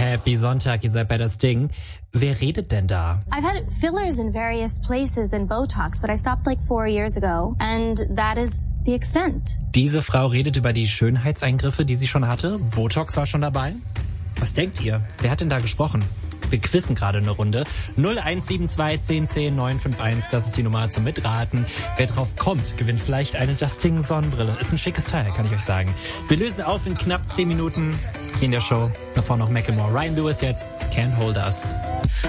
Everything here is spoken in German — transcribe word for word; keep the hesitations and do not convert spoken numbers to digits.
Happy Sonntag, ihr seid bei das Ding. Wer redet denn da? I've had fillers in various places and Botox, but I stopped like four years ago, and that is the extent. Diese Frau redet über die Schönheitseingriffe, die sie schon hatte. Botox war schon dabei. Was denkt ihr? Wer hat denn da gesprochen? Wir quizzen gerade eine Runde. null eins sieben zwei zehn zehn neun fünf eins, das ist die Nummer zum Mitraten. Wer drauf kommt, gewinnt vielleicht eine Das Ding Sonnenbrille. Ist ein schickes Teil, kann ich euch sagen. Wir lösen auf in knapp zehn Minuten hier in der Show. Davor noch Macklemore. Ryan Lewis jetzt. Can't Hold Us.